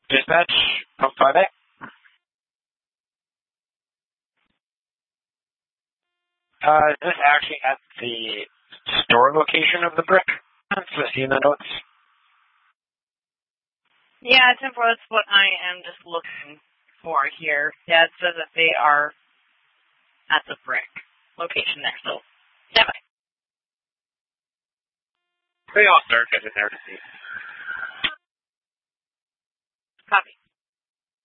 Dispatch, pump 5A. Is this actually at the store location of the brick? Let's see in the notes. Yeah, Tempo, that's what I am just looking for here. Yeah, it says that they are at the brick location there, so yeah. They all start heading there to see.